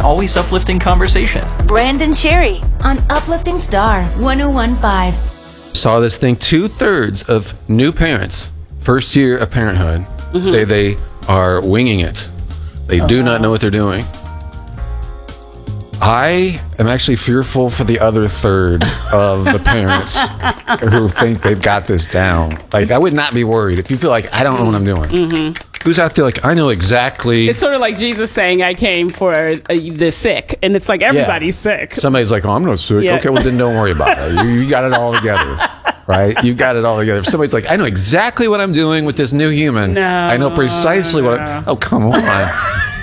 always uplifting conversation. Brandon Cherry on Uplifting Star 101.5. Saw this thing, 2/3 of new parents, first year of parenthood, say they are winging it. They do not know what they're doing. I am actually fearful for the other third of the parents who think they've got this down. Like, I would not be worried if you feel like I don't know what I'm doing. Who's out there like, I know exactly. It's sort of like Jesus saying, I came for the sick. And it's like, everybody's sick. Somebody's like, oh, I'm not sick. Yeah. Okay, well, then don't worry about it. You got it all together. Right? You got it all together. If somebody's like, I know exactly what I'm doing with this new human. No. I know precisely what oh, come on.